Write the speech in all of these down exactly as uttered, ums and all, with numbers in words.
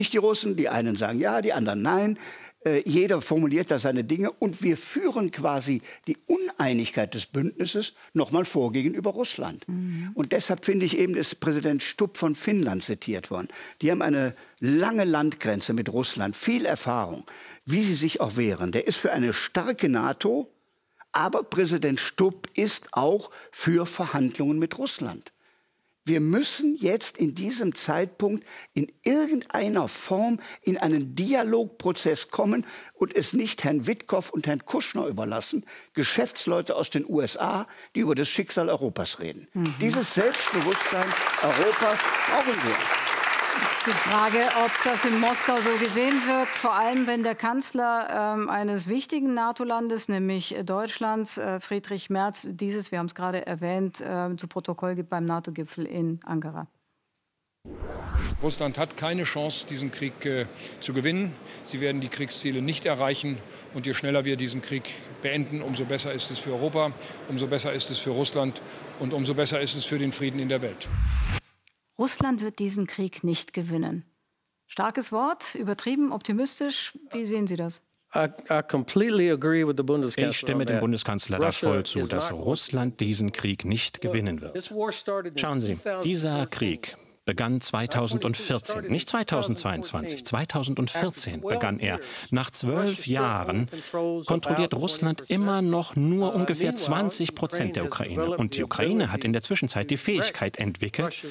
Nicht die Russen, die einen sagen ja, die anderen nein. Äh, jeder formuliert da seine Dinge und wir führen quasi die Uneinigkeit des Bündnisses noch mal vor gegenüber Russland. Mhm. Und deshalb finde ich eben, ist Präsident Stubb von Finnland zitiert worden. Die haben eine lange Landgrenze mit Russland, viel Erfahrung, wie sie sich auch wehren. Der ist für eine starke NATO, aber Präsident Stubb ist auch für Verhandlungen mit Russland. Wir müssen jetzt in diesem Zeitpunkt in irgendeiner Form in einen Dialogprozess kommen und es nicht Herrn Witkow und Herrn Kushner überlassen, Geschäftsleute aus den U S A, die über das Schicksal Europas reden. Mhm. Dieses Selbstbewusstsein Europas brauchen wir. Es ist die Frage, ob das in Moskau so gesehen wird, vor allem wenn der Kanzler ähm, eines wichtigen NATO-Landes, nämlich Deutschlands, äh, Friedrich Merz, dieses, wir haben es gerade erwähnt, äh, zu Protokoll gibt beim NATO-Gipfel in Ankara. Russland hat keine Chance, diesen Krieg äh, zu gewinnen. Sie werden die Kriegsziele nicht erreichen. Und je schneller wir diesen Krieg beenden, umso besser ist es für Europa, umso besser ist es für Russland und umso besser ist es für den Frieden in der Welt. Russland wird diesen Krieg nicht gewinnen. Starkes Wort, übertrieben, optimistisch. Wie sehen Sie das? Ich stimme dem Bundeskanzler da voll zu, dass Russland diesen Krieg nicht gewinnen wird. Schauen Sie, dieser Krieg begann zweitausendvierzehn, nicht zweitausendzweiundzwanzig, zweitausendvierzehn begann er. Nach zwölf Jahren kontrolliert Russland immer noch nur ungefähr zwanzig Prozent der Ukraine. Und die Ukraine hat in der Zwischenzeit die Fähigkeit entwickelt,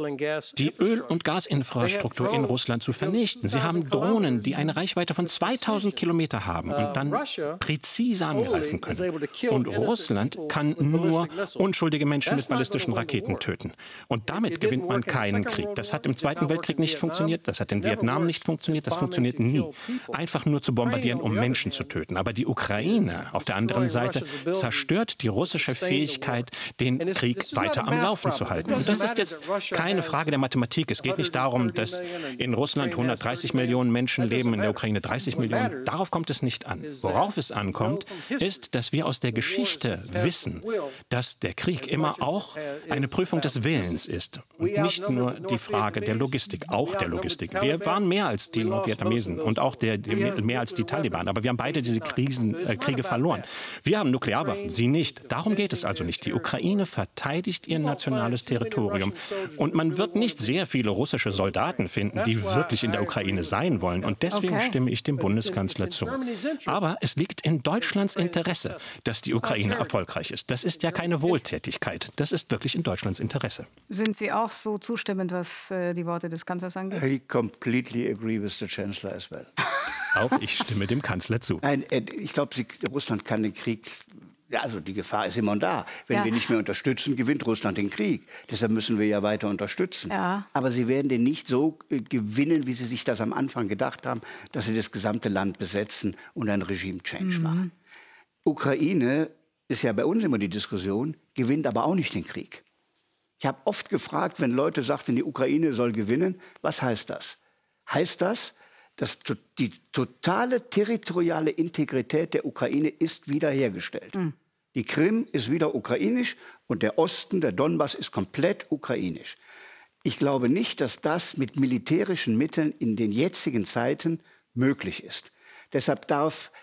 die Öl- und Gasinfrastruktur in Russland zu vernichten. Sie haben Drohnen, die eine Reichweite von zweitausend Kilometer haben und dann präzise angreifen können. Und Russland kann nur unschuldige Menschen mit ballistischen Raketen töten. Und damit gewinnt man keinen Krieg. Das hat im Zweiten Weltkrieg nicht funktioniert, das hat in Vietnam nicht funktioniert, das funktioniert nie. Einfach nur zu bombardieren, um Menschen zu töten. Aber die Ukraine auf der anderen Seite zerstört die russische Fähigkeit, den Krieg weiter am Laufen zu halten. Und das ist jetzt keine Frage der Mathematik. Es geht nicht darum, dass in Russland hundertdreißig Millionen Menschen leben, in der Ukraine dreißig Millionen. Darauf kommt es nicht an. Worauf es ankommt, ist, dass wir aus der Geschichte wissen, dass der Krieg immer auch eine Prüfung des Willens ist. Und nicht nur die Frage der Logistik, auch der Logistik. Wir waren mehr als die Nordvietnamesen und auch der, die, mehr als die Taliban. Aber wir haben beide diese Krisen, äh, Kriege verloren. Wir haben Nuklearwaffen, sie nicht. Darum geht es also nicht. Die Ukraine verteidigt ihr nationales Territorium. Und man wird nicht sehr viele russische Soldaten finden, die wirklich in der Ukraine sein wollen. Und deswegen okay. stimme ich dem Bundeskanzler zu. Aber es liegt in Deutschlands Interesse, dass die Ukraine erfolgreich ist. Das ist ja keine Wohltätigkeit. Das ist wirklich in Deutschlands Interesse. Sind Sie auch so zustimmend, was äh, die Worte des Kanzlers angeht? I completely agree with the Chancellor as well. Auch ich stimme dem Kanzler zu. Nein, ich glaube, Russland kann den Krieg, ja, also die Gefahr ist immer da. Wenn ja. wir nicht mehr unterstützen, gewinnt Russland den Krieg. Deshalb müssen wir ja weiter unterstützen. Ja. Aber sie werden den nicht so äh, gewinnen, wie sie sich das am Anfang gedacht haben, dass sie das gesamte Land besetzen und einen Regime-Change mhm. machen. Ukraine ist ja bei uns immer die Diskussion, gewinnt aber auch nicht den Krieg. Ich habe oft gefragt, wenn Leute sagten, die Ukraine soll gewinnen, was heißt das? Heißt das, dass die totale territoriale Integrität der Ukraine ist wiederhergestellt? Mhm. Die Krim ist wieder ukrainisch und der Osten, der Donbass, ist komplett ukrainisch. Ich glaube nicht, dass das mit militärischen Mitteln in den jetzigen Zeiten möglich ist. Deshalb darf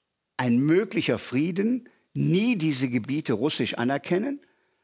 ein möglicher Frieden nie diese Gebiete russisch anerkennen.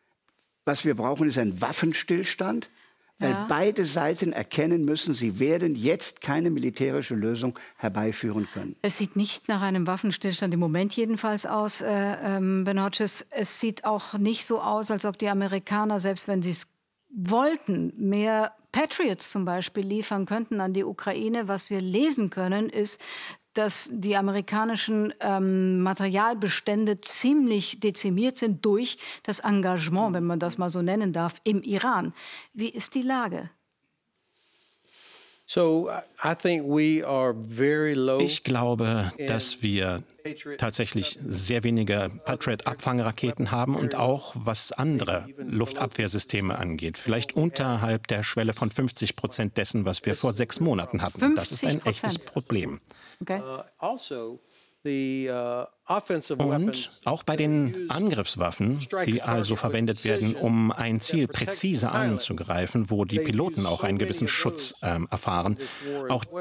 Was wir brauchen, ist ein Waffenstillstand, weil ja. beide Seiten erkennen müssen, sie werden jetzt keine militärische Lösung herbeiführen können. Es sieht nicht nach einem Waffenstillstand im Moment jedenfalls aus, äh, ähm, Ben Hodges. Es sieht auch nicht so aus, als ob die Amerikaner, selbst wenn sie es wollten, mehr Patriots zum Beispiel liefern könnten an die Ukraine. Was wir lesen können, ist, dass die amerikanischen ähm, Materialbestände ziemlich dezimiert sind durch das Engagement, wenn man das mal so nennen darf, im Iran. Wie ist die Lage? Ich glaube, dass wir tatsächlich sehr wenige Patriot-Abfangraketen haben und auch was andere Luftabwehrsysteme angeht. Vielleicht unterhalb der Schwelle von fünfzig Prozent dessen, was wir vor sechs Monaten hatten. Das ist ein echtes Problem. Okay. Und auch bei den Angriffswaffen, die also verwendet werden, um ein Ziel präzise anzugreifen, wo die Piloten auch einen gewissen Schutz ähm, erfahren, auch